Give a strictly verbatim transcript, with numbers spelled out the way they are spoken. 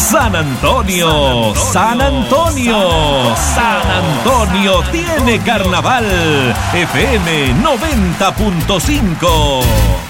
San Antonio, San Antonio, San Antonio tiene carnaval. F M noventa punto cinco.